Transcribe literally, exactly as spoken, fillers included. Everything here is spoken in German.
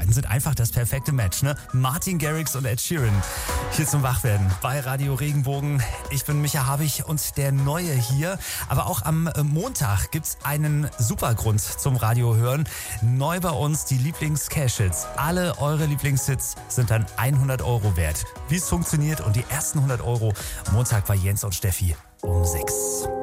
beiden sind einfach das perfekte Match, ne? Martin Garrix und Ed Sheeran. Hier zum Wachwerden bei Radio Regenbogen. Ich bin Micha Habich und der Neue hier. Aber auch am Montag gibt's einen super Grund zum Radio hören. Neu bei uns die Lieblings-Cash-Hits. Alle eure Lieblingshits sind dann hundert Euro wert. Wie es funktioniert und die ersten hundert Euro Montag bei Jens und Steffi um sechs.